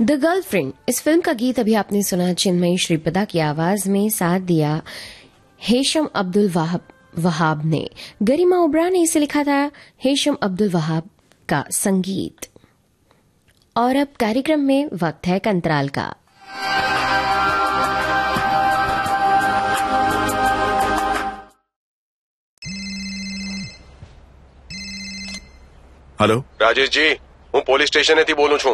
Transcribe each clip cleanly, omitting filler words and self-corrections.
The girlfriend, इस film का गीत अभी आपने सुना चिन्मयी श्रीपदा की आवाज में, साथ दिया हेशम अब्दुल वहाब ने। गरिमा ओबरा ने इसे लिखा था। हेशम अब्दुल वहाब का संगीत। और अब कार्यक्रम में वक्त है अंतराल का। हेलो राजेश जी, હું પોલીસ સ્ટેશનેથી બોલું છું.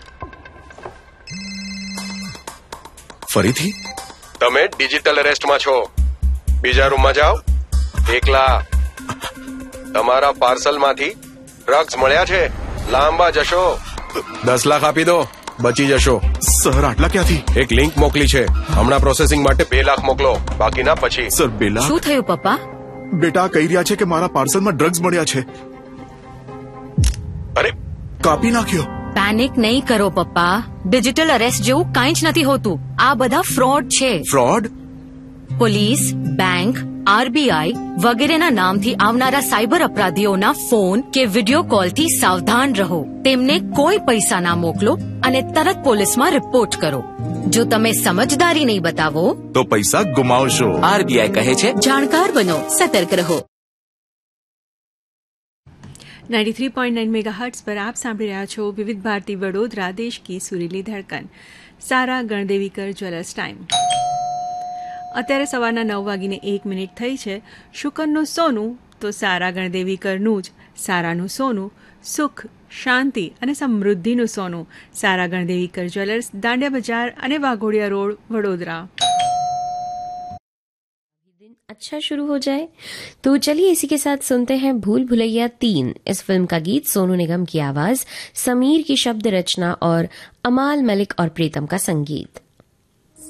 ફરીથી? તમે ડિજિટલ અરેસ્ટમાં છો. બીજા રૂમમાં જાઓ. એકલા. તમારા પાર્સલમાંથી ડ્રગ્સ મળ્યા છે. લાંબા જશો. 10 લાખ આપી દો, બચી જશો. સર, આટલા ક્યાંથી? એક લિંક મોકલી છે, હમણાં પ્રોસેસિંગ માટે 2 લાખ મોકલો, બાકીના પછી. સર, 2 લાખ? શું થયું પપ્પા? બેટા કહી રહ્યા છે કે મારા પાર્સલમાં ડ્રગ્સ મળ્યા છે. અરે, કાપી નાખ્યો. પેનિક નહીં કરો પપ્પા. ડિજિટલ અરેસ્ટ જેવું કાંઈ જ નથી હોતું. આ બધા ફ્રોડ છે. ફ્રોડ? પોલીસ, બેંક, આરબીઆઈ વગેરેના નામથી આવનારા સાયબર અપરાધીઓના ફોન કે વિડિયો કોલથી સાવધાન રહો. તેમને કોઈ પૈસા ના મોકલો અને તરત પોલીસમાં રિપોર્ટ કરો. જો તમે સમજદારી નહીં બતાવો તો પૈસા ગુમાવશો. આરબીઆઈ કહે છે, જાણકાર બનો, સતર્ક રહો. 93.9 मेगाहर्ट्ज पर आप સાંભળી રહ્યા છો વિવિધ ભારતી વડોદરા, દેશ કી સુરીલી ધડકન. સારા ગણદેવીકર જ્વેલર્સ ટાઈમ. અત્યારે સવારના 9:01 થઈ છે. શુકરનું સોનું તો સારા ગણદેવીકરનું જ. સારાનું સોનું સુખ, શાંતિ અને સમૃદ્ધિનું સોનું. સારા ગણદેવીકર જ્વેલર્સ, દાંડિયા બજાર અને વાઘોડિયા રોડ, वडोदरा. अच्छा शुरू हो जाए तो चलिए इसी के साथ सुनते हैं भूल भुलैया 3. इस फिल्म का गीत सोनू निगम की आवाज, समीर की शब्द रचना और अमाल मलिक और प्रीतम का संगीत.